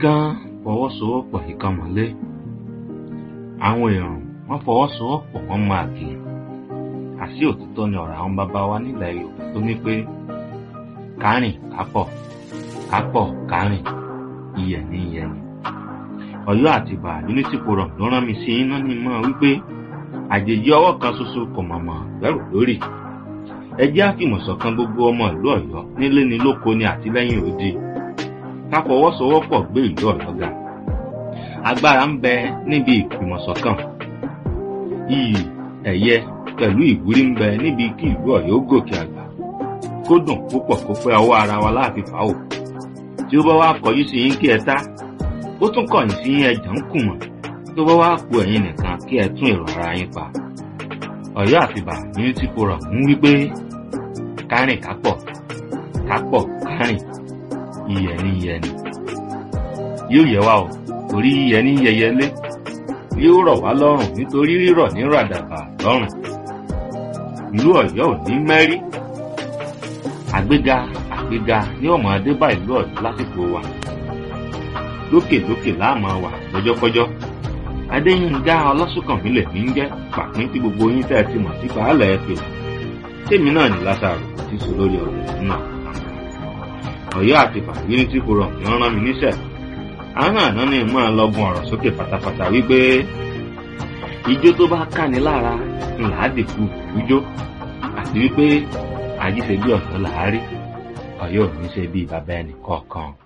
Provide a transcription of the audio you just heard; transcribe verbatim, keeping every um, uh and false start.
gan fọwọ́sowọ́pọ̀ ìkan mọ́lé. Àwọn èèyàn wọ́n fọwọ́sowọ́pọ̀ wọ́n máa kì í. Àṣé òtítọ́ ni ọ̀rọ̀ àwọn bàbá wa nílẹ̀ Yorùbá tó ní pé kárìn kápọ̀ kápọ̀ kárìn iyẹ̀ ní iyẹ̀ ni. Ọ̀yọ́ Àtìbà Unity Forum ló rán mi sí iná ní mọ́ wípé àjèjì ọwọ́ kan ṣoṣo kò mọ̀mọ́ bẹ̀rù lórí. Ẹ jẹ́ àfìmọ̀ṣọ̀kan gbogbo ọmọ ìlú Ọ̀yọ́ nílé ni lóko ni àtìlẹ́yìn òdi. Ká fọwọ́sowọ́pọ̀ gbé ìlú Ọ̀yọ́ ga. Agbára ń bẹ níbi ìfìmọ̀ṣọ̀kan. Iyì ẹ̀yẹ pẹ̀lú ìwúrí ń bẹ níbi kí ìlú Ọ̀yọ́ gòkè àgbà. Kó dùn púpọ̀ kó pẹ́ ọwọ́ ara wa láàfin fàáwò. Tí ó bá wá kọjú sí yín kí ẹ tá, ó tún kọ̀yìn sí yín ẹ̀jẹ̀ ń kùmọ̀. Tó bá wá ku ẹ̀yin nìkan kí ẹ tún èrò ara yín pa. Ọ̀yọ́ Àtìbà Unity Forum ń wí pé kárìn kápọ̀ kápọ̀ kárìn iyẹ̀ ní iyẹ̀ ni. Yóò yẹ wá o, torí iyẹ̀ ní yẹyẹlé. Yóò rọ̀ wá lọ́rùn nítorí rírọ̀ ní ràdàbà lọ́rùn. Ìlú Ọ̀yọ́ ò ní mẹ́rí. Àgbéga àgbéga ní ọmọ adébá ìlú Ọ̀yọ́ lásìkò wa. Lókè lókè láàmú wà lọ́jọ́kọ́jọ́. Adéyínká Ọlásùnkànmí lèmi ń jẹ́ pàpín tí gbogbo yín tẹ́ ẹ ti mọ̀ sí baálẹ̀ ẹ̀fẹ̀. Tèmi náà ní Lásárù ti sọ lórí ọ̀rọ̀ náà. Ọ̀yọ́ Àtìbà Unity Forum ni wọ́n rán mi níṣẹ́. Àwọn àná ni máa lọ́gun ọ̀rọ̀ sókè pátápátá wípé ijó tó bá káni lára ńlá dìkú ìjó àti wípé àjíṣe bí ọ̀sán làárí Ọ̀yọ́ ò ní ṣe bí bàbá ẹnì kọ̀ọ̀kan.